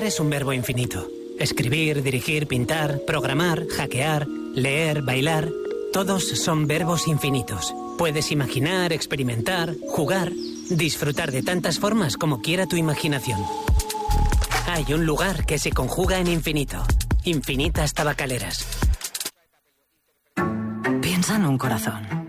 es un verbo infinito. Escribir, dirigir, pintar, programar, hackear, leer, bailar... Todos son verbos infinitos. Puedes imaginar, experimentar, jugar, disfrutar de tantas formas como quiera tu imaginación. Hay un lugar que se conjuga en infinito. Infinitas Tabacaleras. Piensa en un corazón.